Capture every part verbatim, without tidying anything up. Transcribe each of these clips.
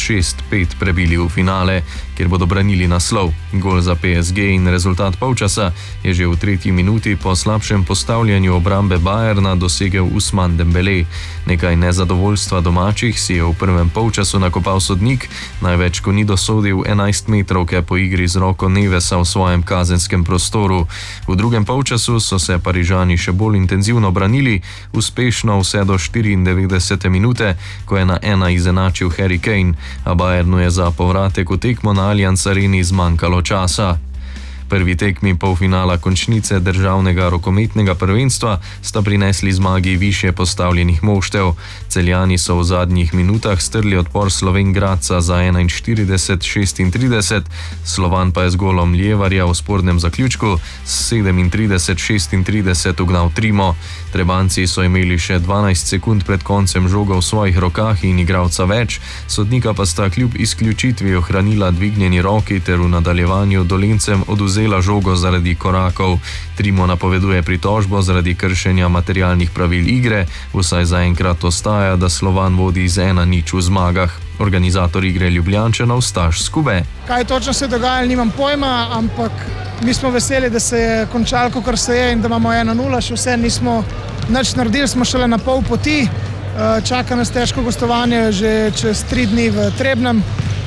šest pet prebili v finale, kjer bodo branili naslov. Gol za P S G in rezultat polčasa je že v tretji minuti po slabšem postavljanju obrambe Bayerna dosegel Ousmane Dembélé. Nekaj nezadovoljstva domačih si je v prvem polčasu nakopal sodnik, največ ko ni dosodil enajstmetrovke po igri z roko Nevesa v svojem kazenskem prostoru. V drugem polčasu so se Parižani še bolj intenzivno branili, uspešno vse do štiriindevetdesete minute, ko je na ena izenačil Harry Kane, a Bayernu je za povratek v tekmo na Allianz Areni zmanjkalo časa. Prvi tekmi polfinala končnice državnega rokometnega prvenstva sta prinesli zmagi višje postavljenih moštev. Celjani so v zadnjih minutah strli odpor Slovenj Gradca za enainštirideset šestintrideset, Slovan pa je z golom Ljevarja v spornem zaključku s sedemintrideset šestintrideset ugnal Trimo. Trebanci so imeli še dvanajst sekund pred koncem žogo v svojih rokah in igralca več, sodnika pa sta kljub izključitvi ohranila dvignjeni roki ter v nadaljevanju Dolencem odvzela žogo zaradi korakov. Trimo napoveduje pritožbo zaradi kršenja materialnih pravil igre, vsaj zaenkrat ostaja, da Slovan vodi z ena nič v zmagah. Organizator igre Ljubljančanov Staš Skube. Kaj točno se je dogajalo, nimam pojma, ampak mi smo veseli, da se je končalo, kakor se je, in da imamo ena nula, še vse nismo nič naredili, smo šele na pol poti. Čaka nas težko gostovanje že čez tri dni v Trebnjem,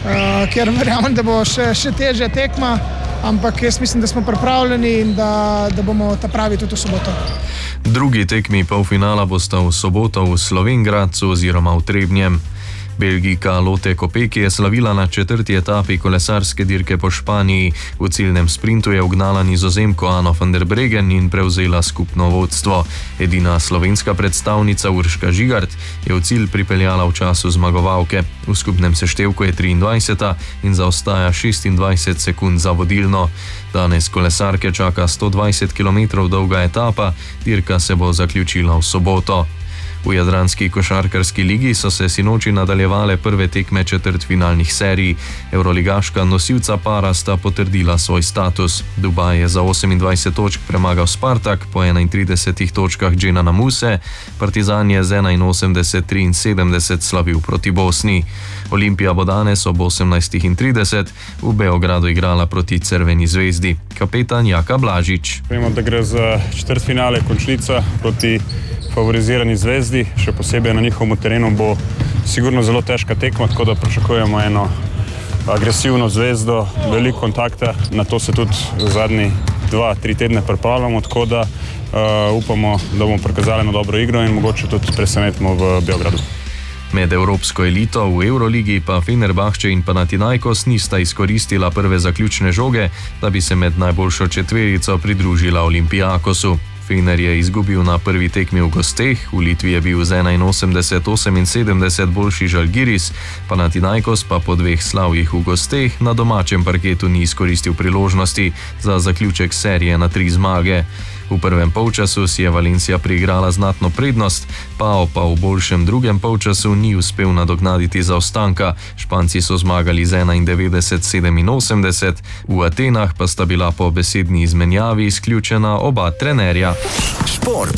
kjer verjamem, da bo še, še težja tekma, ampak jaz mislim, da smo pripravljeni in da, da bomo ta pravi tudi v soboto. Drugi tekmi polfinala bosta v soboto v Slovenj Gradcu oziroma v Trebnjem. Belgijka Lotte Kopecky je slavila na četrti etapi kolesarske dirke po Španiji. V ciljnem sprintu je ugnala Nizozemko Ano van der Breggen in prevzela skupno vodstvo. Edina slovenska predstavnica Urška Žigart je v cilj pripeljala v času zmagovalke. V skupnem seštevku je triindvajseta in zaostaja šestindvajset sekund za vodilno. Danes kolesarke čaka sto dvajset kilometrov dolga etapa, dirka se bo zaključila v soboto. V jadranski košarkarski ligi so se sinoči nadaljevale prve tekme četrtfinalnih serij. Evroligaška nosilca para sta potrdila svoj status. Dubaj je za osemindvajset točk premagal Spartak, po enaintridesetih točkah Dženana Muse, Partizan je z enainosemdeset triinsedemdeset slavil proti Bosni. Olimpija bo danes ob osemnajstih trideset v Beogradu igrala proti Crveni zvezdi. Kapetan Jaka Blažič. Vemo, da gre za četrtfinale končnica proti favorizirani zvezdi, še posebej na njihovem terenu bo sigurno zelo težka tekma, tako da pričakujemo eno agresivno zvezdo, veliko kontakta, na to se tudi zadnji dva, tri tedne pripravljamo, tako da uh, upamo, da bomo prikazali na dobro igro in mogoče tudi presenetimo v Beogradu. Med evropsko elito v Euroligi pa Fenerbahče in Panathinaikos nista izkoristila prve zaključne žoge, da bi se med najboljšo četverico pridružila Olympiakosu. Fener je izgubil na prvi tekmi v gosteh, v Litvi je bil z enainosemdeset oseminsedemdeset boljši Žalgiris, Panathinaikos pa po dveh slavjih v gosteh na domačem parketu ni izkoristil priložnosti za zaključek serije na tri zmage. V prvem polčasu si je Valencia priigrala znatno prednost, Pau pa v boljšem drugem polčasu ni uspel nadognaditi zaostanka. Španci so zmagali z enaindevetdeset sedeminosemdeset, v Atenah pa sta bila po besedni izmenjavi izključena oba trenerja. Šport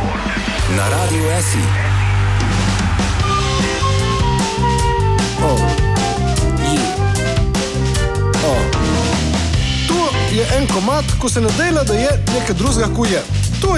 na Radiu Esi. Oh. Oh. Tu je en komad, ko se ne dela, da je nekaj drugega, ko je.